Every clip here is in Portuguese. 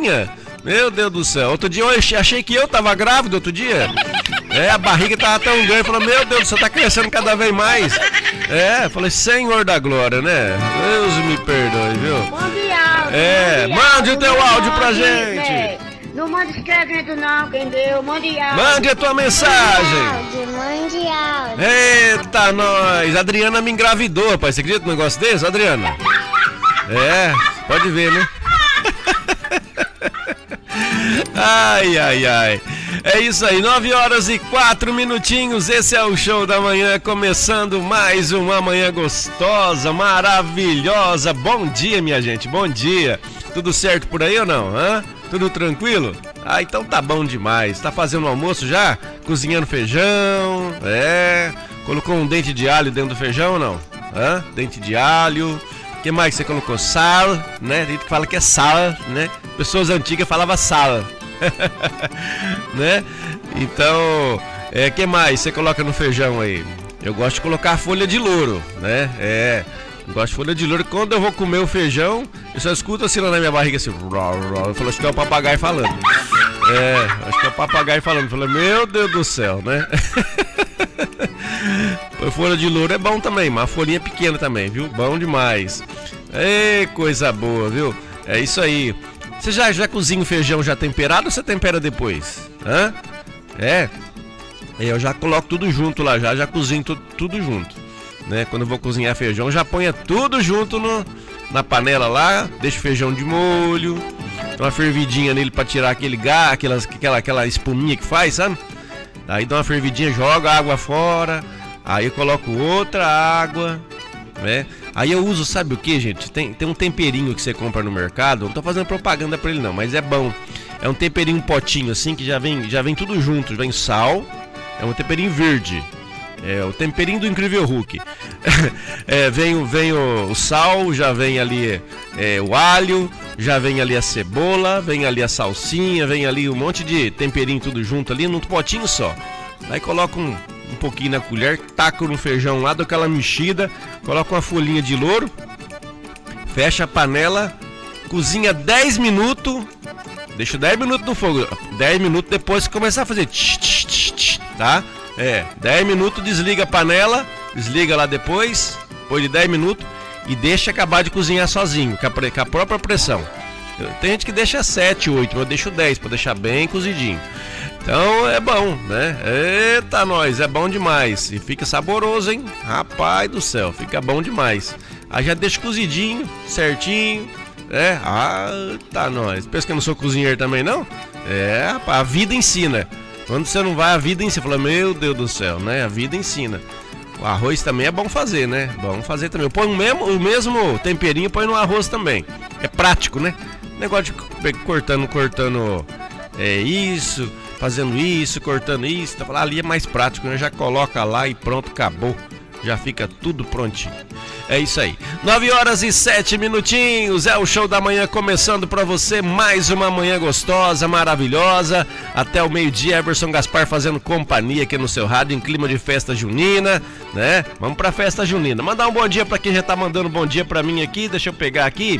magrinha. Meu Deus do céu. Outro dia eu achei que eu tava grávida outro dia. A barriga tava tão grande. Falei, meu Deus, você tá crescendo cada vez mais. Falei, Senhor da glória, né? Deus me perdoe, viu? Mande áudio. Mande o teu áudio pra gente. Não manda escrevendo não, quem deu. Mande áudio. Mande a tua mensagem. Mande áudio. Eita, nós. A Adriana me engravidou, rapaz. Você acredita num negócio desse, Adriana? Pode ver, né? Ai, ai, ai. É isso aí, 9h04. Esse é o Show da Manhã, começando mais uma manhã gostosa, maravilhosa. Bom dia, minha gente, bom dia. Tudo certo por aí ou não? Tudo tranquilo? Então tá bom demais. Tá fazendo almoço já? Cozinhando feijão? Colocou um dente de alho dentro do feijão ou não? Dente de alho. O que mais você colocou? Sal, né? A gente fala que é sal, né? Pessoas antigas falavam sal. Né? Então, que mais você coloca no feijão aí? Eu gosto de colocar folha de louro, né? Eu gosto de folha de louro. Quando eu vou comer o feijão, eu só escuto assim lá na minha barriga assim. Eu falo, acho que é o papagaio falando. Acho que é o papagaio falando. Eu falo, meu Deus do céu, né? Folha de louro é bom também, mas a folhinha pequena também, viu? Bom demais. Coisa boa, viu? É isso aí. Você já cozinha o feijão já temperado ou você tempera depois? Eu já coloco tudo junto lá, já cozinho tudo junto, né? Quando eu vou cozinhar feijão, já ponho tudo junto na panela lá, deixo o feijão de molho, dou uma fervidinha nele pra tirar aquele gás, aquela espuminha que faz, sabe? Aí dou uma fervidinha, jogo a água fora, aí eu coloco outra água, né? Aí eu uso, sabe o que, gente? Tem um temperinho que você compra no mercado. Não tô fazendo propaganda pra ele não, mas é bom. É um temperinho, um potinho assim, que já vem tudo junto. Vem sal, é um temperinho verde. É o temperinho do Incrível Hulk. Vem o sal, já vem ali o alho, já vem ali a cebola, vem ali a salsinha, vem ali um monte de temperinho tudo junto ali num potinho só. Aí coloca um pouquinho na colher, taco no feijão lá, dou aquela mexida, coloca uma folhinha de louro, fecha a panela, cozinha 10 minutos, deixa 10 minutos no fogo, 10 minutos depois começar a fazer tá? 10 minutos, desliga a panela, desliga lá depois de 10 minutos e deixa acabar de cozinhar sozinho, com a própria pressão. Tem gente que deixa 7, 8, mas eu deixo 10 para deixar bem cozidinho. Então é bom, né? Eita, nós, é bom demais. E fica saboroso, hein? Rapaz do céu, fica bom demais. Aí já deixa cozidinho, certinho. Tá, nós. Pensa que eu não sou cozinheiro também, não? Rapaz, a vida ensina. Quando você não vai, a vida ensina. Você fala, meu Deus do céu, né? A vida ensina. O arroz também é bom fazer, né? Bom fazer também. Eu ponho o mesmo temperinho, põe no arroz também. É prático, né? Negócio de cortando isso, fazendo isso, cortando isso, tá? Ali é mais prático, né? Já coloca lá e pronto, acabou. Já fica tudo prontinho. É isso aí. 9h07. É o Show da Manhã começando pra você. Mais uma manhã gostosa, maravilhosa. Até o meio-dia, Everson Gaspar fazendo companhia aqui no seu rádio em clima de festa junina, né? Vamos pra festa junina. Mandar um bom dia pra quem já tá mandando bom dia pra mim aqui. Deixa eu pegar aqui.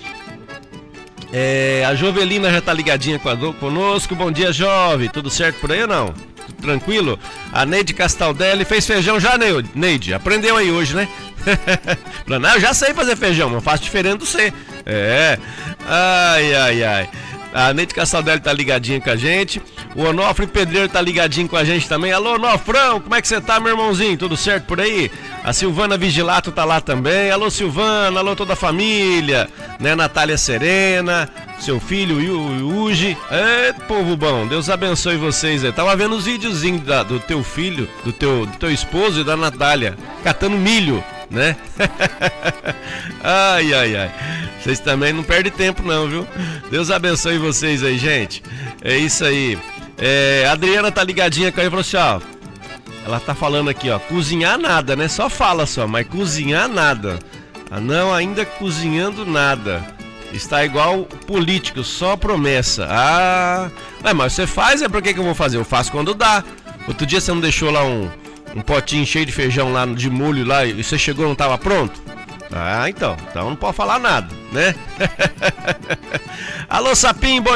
A Jovelina já tá ligadinha conosco. Bom dia, Jove. Tudo certo por aí ou não? Tudo tranquilo? A Neide Castaldelli fez feijão já, Neide? Aprendeu aí hoje, né? Não, eu já sei fazer feijão, mas faço diferente do você. Ai, ai, ai. A Neide Castaldelli tá ligadinha com a gente. O Onofre Pedreiro tá ligadinho com a gente também. Alô, Onofrão, como é que você tá, meu irmãozinho? Tudo certo por aí? A Silvana Vigilato tá lá também. Alô, Silvana, alô, toda a família, né? Natália Serena, seu filho Yuji. Povo bom, Deus abençoe vocês aí. Tava vendo os videozinhos do teu filho, do teu esposo e da Natália, catando milho, né? Ai, ai, ai. Vocês também não perdem tempo não, viu? Deus abençoe vocês aí, gente. É isso aí. A Adriana tá ligadinha com aí e falou assim, ó. Ela tá falando aqui, ó. Cozinhar nada, né? Só fala só, mas cozinhar nada. Não, ainda cozinhando nada. Está igual político, só promessa. Mas você faz, por que eu vou fazer? Eu faço quando dá. Outro dia você não deixou lá um potinho cheio de feijão lá de molho lá e você chegou e não tava pronto? Então não pode falar nada, né? Alô, Sapinho, bom